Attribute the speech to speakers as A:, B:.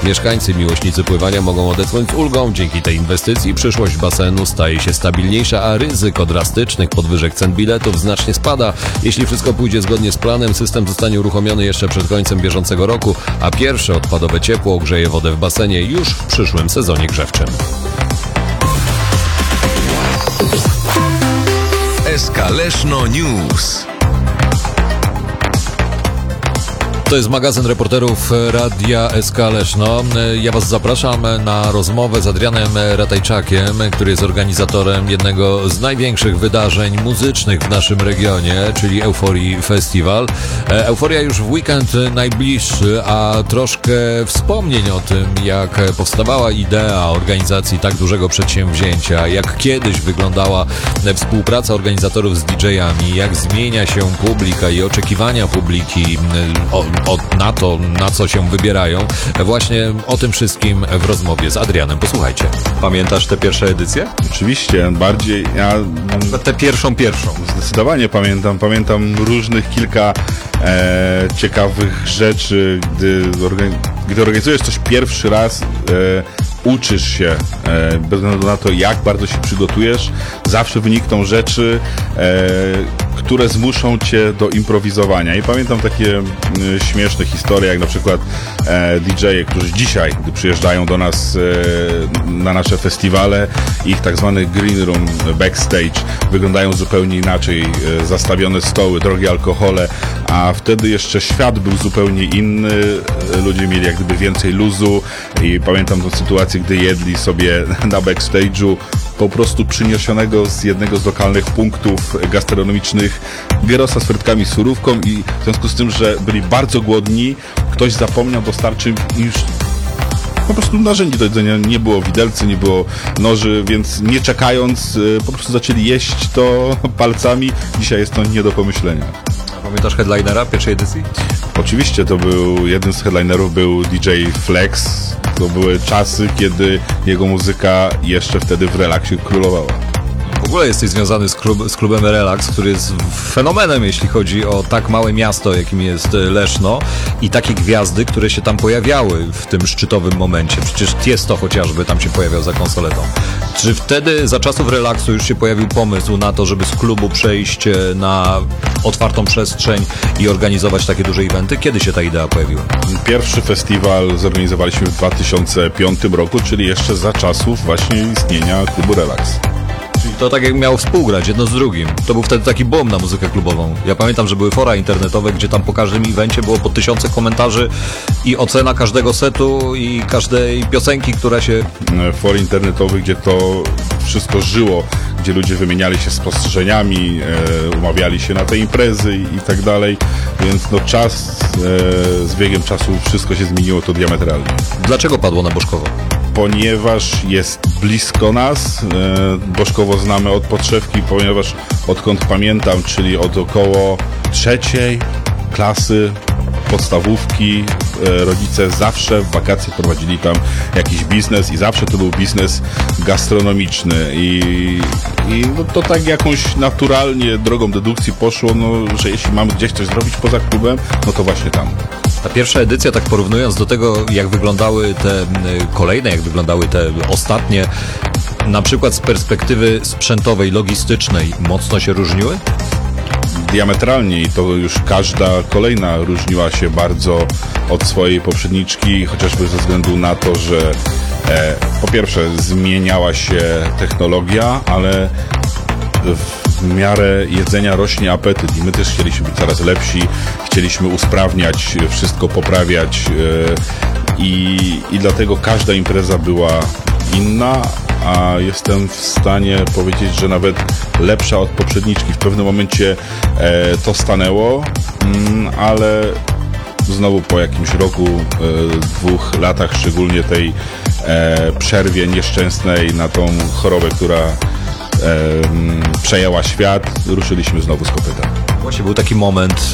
A: Mieszkańcy, miłośnicy pływania mogą odetchnąć z ulgą. Dzięki tej inwestycji przyszłość basenu staje się stabilniejsza, a ryzyko drastycznych podwyżek cen biletów znacznie spada. Jeśli wszystko pójdzie zgodnie z planem, system zostanie uruchomiony jeszcze przed końcem bieżącego roku, a pierwsze odpadowe ciepło ogrzeje wodę w basenie już w przyszłym sezonie grzewczym.
B: SK Leszno News.
A: To jest magazyn reporterów Radia SK Leszno. Ja Was zapraszam na rozmowę z Adrianem Ratajczakiem, który jest organizatorem jednego z największych wydarzeń muzycznych w naszym regionie, czyli Euforii Festival. Euforia już w weekend najbliższy, a troszkę wspomnień o tym, jak powstawała idea organizacji tak dużego przedsięwzięcia, jak kiedyś wyglądała współpraca organizatorów z DJ-ami, jak zmienia się publika i oczekiwania publiki na to, na co się wybierają. Właśnie o tym wszystkim w rozmowie z Adrianem. Posłuchajcie. Pamiętasz tę pierwszą edycję?
C: Oczywiście, bardziej. Ja
A: Tę pierwszą.
C: zdecydowanie pamiętam różnych kilka ciekawych rzeczy, gdy organizujesz coś pierwszy raz, uczysz się, bez względu na to, jak bardzo się przygotujesz, zawsze wynikną rzeczy, które zmuszą cię do improwizowania. I pamiętam takie śmieszne historie, jak na przykład DJ-e, którzy dzisiaj, gdy przyjeżdżają do nas na nasze festiwale, ich tak zwany green room, backstage, wyglądają zupełnie inaczej. Zastawione stoły, drogie alkohole, a wtedy jeszcze świat był zupełnie inny. Ludzie mieli jak gdyby więcej luzu i pamiętam tę sytuację, gdy jedli sobie na backstage'u po prostu przyniesionego z jednego z lokalnych punktów gastronomicznych gyrosa z frytkami, surówką, i w związku z tym, że byli bardzo głodni, ktoś zapomniał dostarczyć już po prostu narzędzi do jedzenia. Nie było widelcy, nie było noży, więc nie czekając po prostu zaczęli jeść to palcami. Dzisiaj jest to nie do pomyślenia.
A: Pamiętasz headlinera pierwszej edycji?
C: Oczywiście, to był jeden z headlinerów, był DJ Flex. To były czasy, kiedy jego muzyka jeszcze wtedy w relaksie królowała.
A: W ogóle jesteś związany z klubem Relax, który jest fenomenem, jeśli chodzi o tak małe miasto, jakim jest Leszno, i takie gwiazdy, które się tam pojawiały w tym szczytowym momencie. Przecież Tiesto chociażby tam się pojawiał za konsoletą. Czy wtedy, za czasów Relaksu, już się pojawił pomysł na to, żeby z klubu przejść na otwartą przestrzeń i organizować takie duże eventy? Kiedy się ta idea pojawiła?
C: Pierwszy festiwal zorganizowaliśmy w 2005 roku, czyli jeszcze za czasów właśnie istnienia klubu Relax.
A: To tak jak miało współgrać, jedno z drugim. To był wtedy taki boom na muzykę klubową. Ja pamiętam, że były fora internetowe, gdzie tam po każdym evencie było po 1000 komentarzy i ocena każdego setu i każdej piosenki, która się...
C: For internetowych, gdzie to wszystko żyło, gdzie ludzie wymieniali się spostrzeżeniami, umawiali się na te imprezy i tak dalej, więc no czas, z biegiem czasu wszystko się zmieniło to diametralnie.
A: Dlaczego padło na Bożkowo?
C: Ponieważ jest blisko nas, Bożkowo znamy od podszewki, ponieważ odkąd pamiętam, czyli od około 3. klasy podstawówki, rodzice zawsze w wakacje prowadzili tam jakiś biznes i zawsze to był biznes gastronomiczny i no to tak jakąś naturalnie drogą dedukcji poszło, no, że jeśli mamy gdzieś coś zrobić poza klubem, no to właśnie tam.
A: Ta pierwsza edycja, tak porównując do tego, jak wyglądały te kolejne, jak wyglądały te ostatnie, na przykład z perspektywy sprzętowej, logistycznej, mocno się różniły?
C: Diametralnie, i to już każda kolejna różniła się bardzo od swojej poprzedniczki, chociażby ze względu na to, że po pierwsze zmieniała się technologia, ale w miarę jedzenia rośnie apetyt i my też chcieliśmy być coraz lepsi, chcieliśmy usprawniać, wszystko poprawiać i dlatego każda impreza była inna, a jestem w stanie powiedzieć, że nawet lepsza od poprzedniczki. W pewnym momencie to stanęło, ale znowu po jakimś roku, 2 latach, szczególnie tej przerwie nieszczęsnej na tą chorobę, która przejęła świat, ruszyliśmy znowu z kopyta.
A: Właśnie był taki moment,